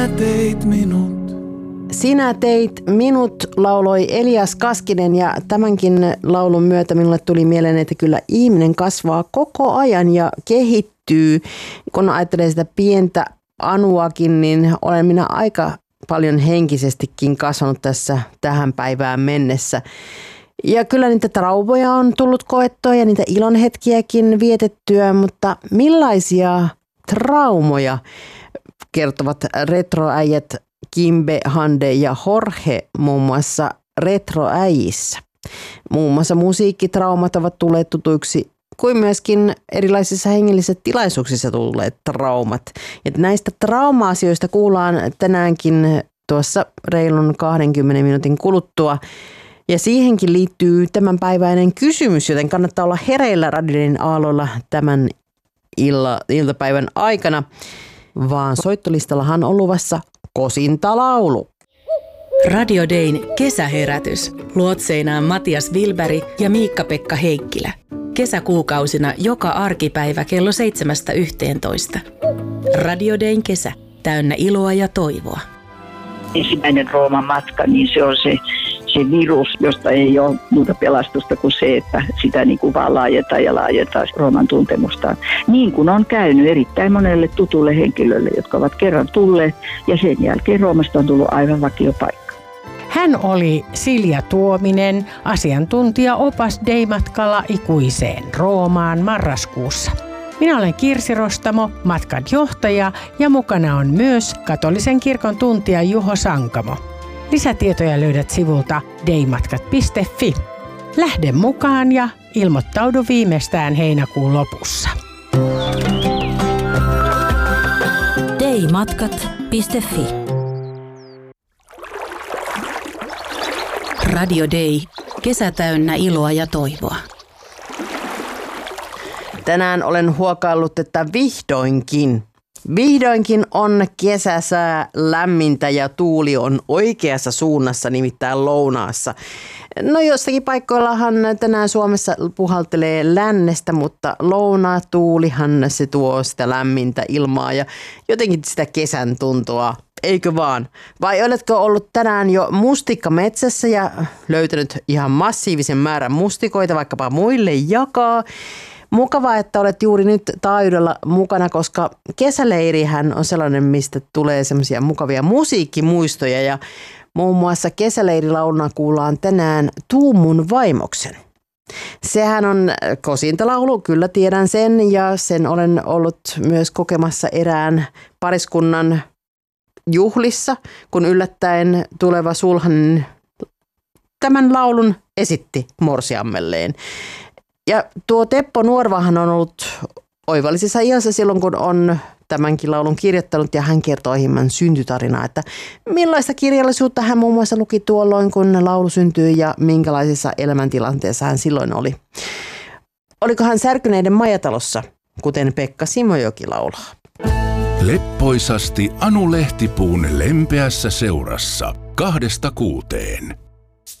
Teit minut. Sinä teit minut, lauloi Elias Kaskinen, ja tämänkin laulun myötä minulle tuli mieleen, että kyllä ihminen kasvaa koko ajan ja kehittyy. Kun ajattelee sitä pientä Anuakin, niin olen minä aika paljon henkisestikin kasvanut tässä tähän päivään mennessä. Ja kyllä niitä traumoja on tullut koettua ja niitä ilonhetkiäkin vietettyä, mutta millaisia traumoja kertovat retroäijät Kimbe, Hande ja Jorge muun muassa retroäijissä. Muun muassa musiikkitraumat ovat tulleet tutuiksi, kuin myöskin erilaisissa hengellisissä tilaisuuksissa tulleet traumat. Ja näistä trauma-asioista kuullaan tänäänkin tuossa reilun 20 minuutin kuluttua. Ja siihenkin liittyy tämänpäiväinen kysymys, joten kannattaa olla hereillä Radio Dayn aalloilla tämän iltapäivän aikana. Vaan soittolistallahan on luvassa Kosintalaulu. Radio Dayn kesäherätys. Luotseinaan Matias Wilberg ja Miikka-Pekka Heikkilä. Kesäkuukausina joka arkipäivä kello 7–11. Radio Dayn kesä. Täynnä iloa ja toivoa. Ensimmäinen Rooman matka, niin se on se virus, josta ei ole muuta pelastusta kuin se, että sitä niin kuin vaan laajentaa Rooman tuntemustaan. Niin kuin on käynyt erittäin monelle tutulle henkilölle, jotka ovat kerran tulleet, ja sen jälkeen Roomasta on tullut aivan vakiopaikka. Hän oli Silja Tuominen, asiantuntija-opas Day-matkalla ikuiseen Roomaan marraskuussa. Minä olen Kirsi Rostamo, matkan johtaja, ja mukana on myös katolisen kirkon tuntija Juho Sankamo. Lisätietoja löydät sivulta daymatkat.fi. Lähde mukaan ja ilmoittaudu viimeistään heinäkuun lopussa. daymatkat.fi. Radio Day. Kesä täynnä iloa ja toivoa. Tänään olen huokaillut, että vihdoinkin on kesäsää lämmintä ja tuuli on oikeassa suunnassa, nimittäin lounaassa. No jossakin paikkoillahan tänään Suomessa puhaltelee lännestä, mutta lounatuulihan se tuo sitä lämmintä ilmaa ja jotenkin sitä kesän tuntua. Eikö vaan? Vai oletko ollut tänään jo mustikkametsässä ja löytänyt ihan massiivisen määrän mustikoita vaikkapa muille jakaa? Mukavaa, että olet juuri nyt taajuudella mukana, koska kesäleirihän on sellainen, mistä tulee semmoisia mukavia musiikkimuistoja. Ja muun muassa kesäleirilauluna kuullaan tänään Tuu mun vaimoksen. Sehän on kosintalaulu, kyllä tiedän sen, ja sen olen ollut myös kokemassa erään pariskunnan juhlissa, kun yllättäen tuleva sulhanen tämän laulun esitti morsiammelleen. Ja tuo Teppo Nuorvahan on ollut oivallisessa iässä silloin, kun on tämänkin laulun kirjoittanut, ja hän kertoo hieman syntytarinaa, että millaista kirjallisuutta hän muun muassa luki tuolloin, kun laulu syntyi, ja minkälaisessa elämäntilanteessa hän silloin oli. Oliko hän Särkyneiden majatalossa, kuten Pekka Simojoki laulaa? Leppoisasti Anu Lehtipuun lempeässä seurassa 2–6.